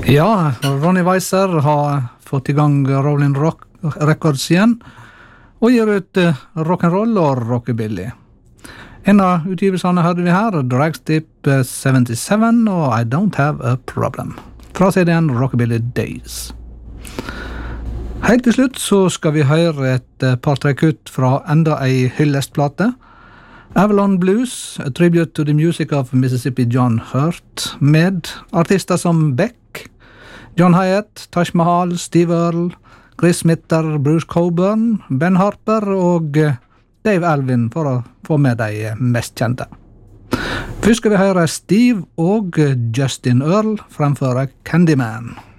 Ja, Ronny Weiser har fått i gang Rolling Rock Records igjen, og gir ut rock'n'roll og rockabilly. En av utgivelsene hadde vi her, Dragstrip 77 og I Don't Have a Problem, fra CD-en Rockabilly Days. Helt til slutt så skal vi høre et par-tre kutt fra enda ei hyllestplate, Avalon Blues, a tribute to the music of Mississippi John Hurt, med artister som Beck, John Hyatt, Taj Mahal, Steve Earle, Chris Smitter, Bruce Coburn, Ben Harper og Dave Alvin, for å få med de mest kjente. Først skal vi høre Steve og Justin Earle fremføre Candyman.